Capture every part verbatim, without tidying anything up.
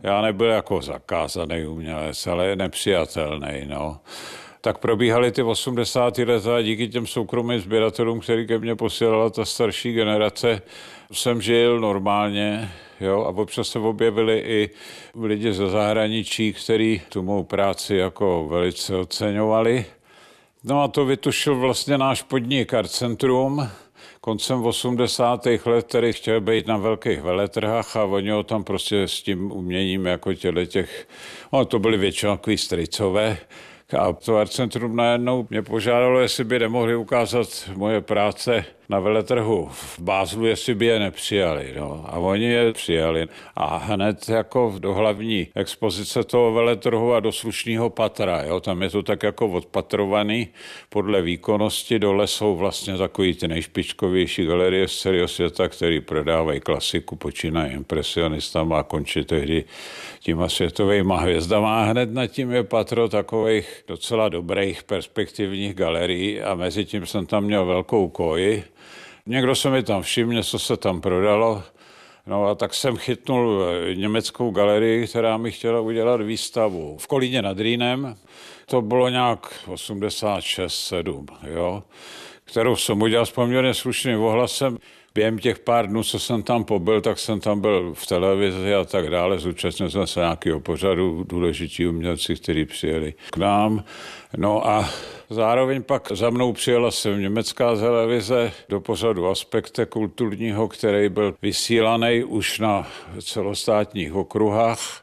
Já nebyl jako zakázaný umělec, ale nepřijatelný, no. Tak probíhaly ty osmdesátá leta a díky těm soukromým sběratelům, který ke mně posílala ta starší generace, jsem žil normálně, jo, a občas se objevili i lidi ze zahraničí, kteří tu mou práci jako velice oceňovali. No a to vytušil vlastně náš podnik Art Centrum koncem osmdesátých let, který chtěl být na velkých veletrhách a oni ho tam prostě s tím uměním jako těle těch, no to byly většinou takový strýcové. A to Art Centrum najednou mě požádalo, jestli by nemohli ukázat moje práce na veletrhu v Bázlu, jestli by je nepřijali. No. A oni je přijali. A hned jako do hlavní expozice toho veletrhu a do slušného patra. Jo. Tam je to tak jako odpatrovaný podle výkonnosti. Dole jsou vlastně takový ty nejšpičkovější galerie z celého světa, který prodávají klasiku, počínají impresionistama a končí tehdy těma světovejma hvězdama. A hned nad tím je patro takových docela dobrých perspektivních galerií a mezi tím jsem tam měl velkou koji. Někdo se mi tam všiml, něco se tam prodalo. No a tak jsem chytnul německou galerii, která mi chtěla udělat výstavu v Kolíně nad Rýnem. To bylo nějak osmdesát šest sedm, jo, kterou jsem udělal s poměrně slušným ohlasem. Během těch pár dnů, co jsem tam pobyl, tak jsem tam byl v televizi a tak dále. Zúčastnil jsem se nějakého pořadu, důležití umělci, kteří přijeli k nám. No a zároveň pak za mnou přijela jsem německá televize do pořadu Aspekte kulturního, který byl vysílaný už na celostátních okruhách.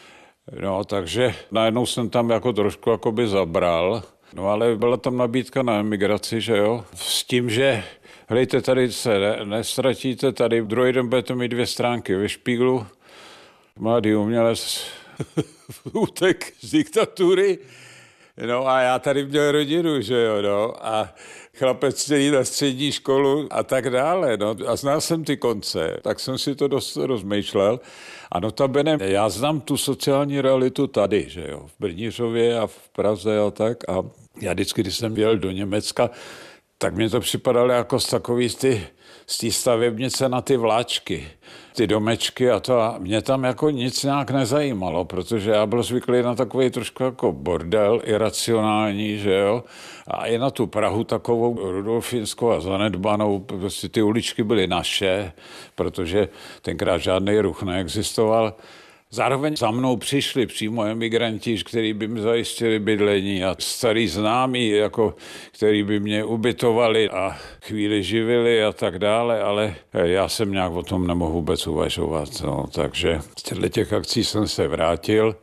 No, takže najednou jsem tam jako trošku jakoby zabral. No, ale byla tam nabídka na emigraci, že jo? S tím, že hlejte, tady se ne, nestratíte, tady druhý den budete mít dvě stránky ve Špíglu. Mladý umělec utek z diktatury. No a já tady měl rodinu, že jo, no. A chlapec, který na střední školu a tak dále, no. A znal jsem ty konce, tak jsem si to dost rozmýšlel. A notabene, já znám tu sociální realitu tady, že jo, v Brnířově a v Praze a tak. A já vždycky, když jsem jel do Německa, tak mě to připadalo jako z takový ty, z té stavebnice na ty vláčky, ty domečky a to. A mě tam jako nic nějak nezajímalo, protože já byl zvyklý na takový trošku jako bordel, iracionální, že jo. A i na tu Prahu takovou rudolfinskou a zanedbanou, prostě ty uličky byly naše, protože tenkrát žádný ruch neexistoval. Zároveň za mnou přišli přímo emigranti, kteří by mi zajistili bydlení a starý známí, jako, který by mě ubytovali a chvíli živili a tak dále, ale já jsem nějak o tom nemohl vůbec uvažovat. No, takže z těchto těch akcí jsem se vrátil.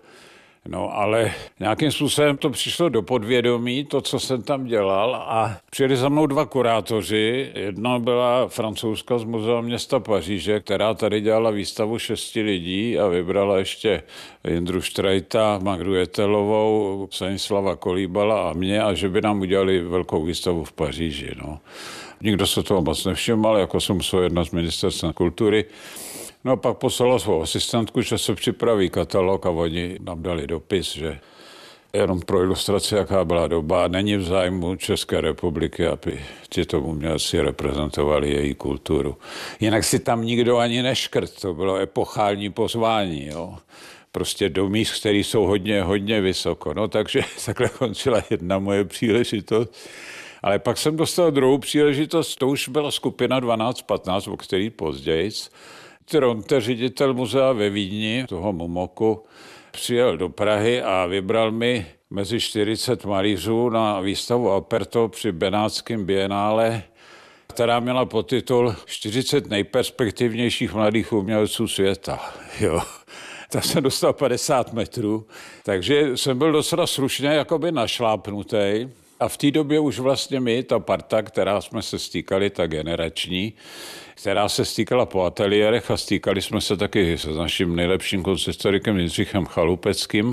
No ale nějakým způsobem to přišlo do podvědomí, to, co jsem tam dělal a přijeli za mnou dva kurátoři. Jedna byla francouzska z Muzea města Paříže, která tady dělala výstavu šesti lidí a vybrala ještě Jindru Štrajta, Magdu Jetelovou, Stanislava Kolíbala a mě a že by nám udělali velkou výstavu v Paříži. No. Nikdo se toho moc nevšiml, jako jsem musel jednat z ministerstva kultury. No a pak poslala svou asistentku, že se připraví katalog a oni nám dali dopis, že jenom pro ilustraci, jaká byla doba, není v zájmu České republiky, aby tito umělci reprezentovali její kulturu. Jinak si tam nikdo ani neškrt, to bylo epochální pozvání, jo. Prostě do míst, které jsou hodně, hodně vysoko. No takže takhle končila jedna moje příležitost. Ale pak jsem dostal druhou příležitost, to už byla skupina dvanáct patnáct, o který později. Tronte, ředitel muzea ve Vídni, toho Mumoku, přijel do Prahy a vybral mi mezi čtyřicet malířů na výstavu Aperto při Benátském bienále, která měla podtitul čtyřicet nejperspektivnějších mladých umělců světa. Jo. Tak jsem dostal padesát metrů, takže jsem byl docela slušně jakoby našlápnutý. A v té době už vlastně my, ta parta, která jsme se stýkali, ta generační, která se stýkala po ateliérech a stýkali jsme se taky s naším nejlepším koncistorikem Jindřichem Chalupeckým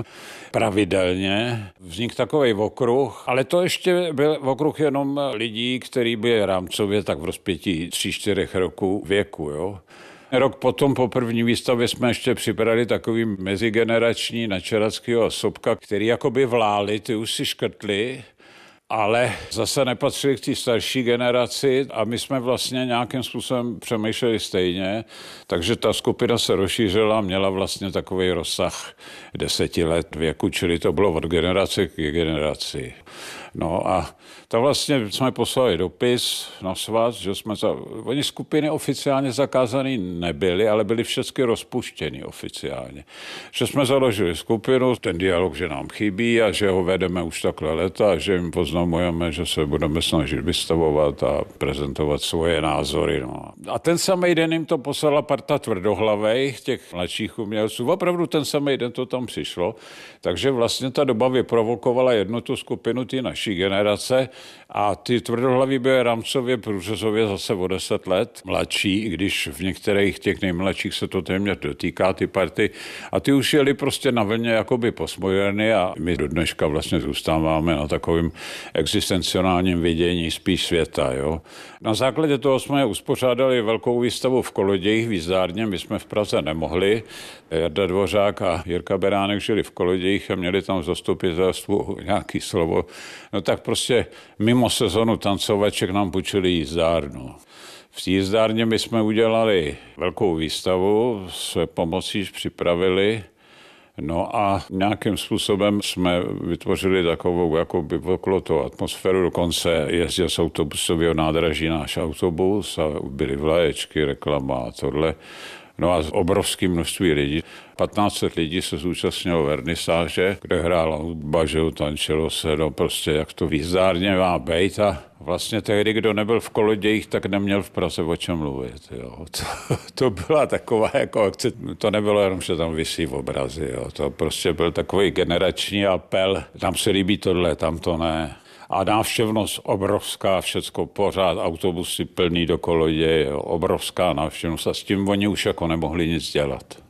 pravidelně. Vznikl takovej okruh, ale to ještě byl okruh jenom lidí, který byli rámcově tak v rozpětí tři čtyřech roků věku, jo. Rok potom po první výstavě jsme ještě připravili takový mezigenerační Načerackýho a Sobka, který jakoby vláli, ty už si škrtli. ale zase nepatřili k té starší generaci a my jsme vlastně nějakým způsobem přemýšleli stejně, takže ta skupina se rozšířila, měla vlastně takový rozsah deseti let věku, čili to bylo od generace k generaci. No a to vlastně jsme poslali dopis na svaz, že jsme za... Oni skupiny oficiálně zakázaný nebyly, ale byly všechny rozpuštěny oficiálně. Že jsme založili skupinu, ten dialog, že nám chybí a že ho vedeme už takhle leta a že jim poznamujeme, že se budeme snažit vystavovat a prezentovat svoje názory. No. A ten samý den jim to poslala parta tvrdohlavej, těch mladších umělců. Opravdu ten samý den to tam přišlo, takže vlastně ta doba vyprovokovala jednu tu skupinu, ty naší generace, a ty tvrdohlaví byly rámcově průřezově zase o deset let mladší, i když v některých těch nejmladších se to téměř dotýká, ty party. A ty už jeli prostě na vlně jakoby postmoderny a my do dneška vlastně zůstáváme na takovém existencionálním vidění spíš světa. Jo. Na základě toho jsme uspořádali velkou výstavu v Kolodějích v Jízdárně, my jsme v Praze nemohli. Jarda Dvořák a Jirka Beránek žili v Kolodějích a měli tam v zastupitelstvu nějaký slovo. No tak prostě mimo sezonu tancovaček nám půjčili Jízdárnu. V Jízdárně my jsme udělali velkou výstavu, s pomocí připravili, no a nějakým způsobem jsme vytvořili takovou jakoby okolo toho atmosféru, dokonce jezdil z autobusového nádraží náš autobus a byly vlaječky, reklama a tohle. No a obrovské množství lidí. patnáct set lidí se zúčastnilo vernisáže, kde hrála hudba, že tančilo se, no prostě jak to v Jízdárně má bejt a vlastně tehdy, kdo nebyl v Kolodějích, tak neměl v Praze o čem mluvit. Jo. To, to byla taková jako akce, to nebylo jenom, že tam visí v obrazy, jo. To prostě byl takový generační apel, tam se líbí tohle, tam to ne. A návštěvnost obrovská, všecko pořád, autobusy plný do Koloděje, obrovská návštěvnost a s tím oni už jako nemohli nic dělat.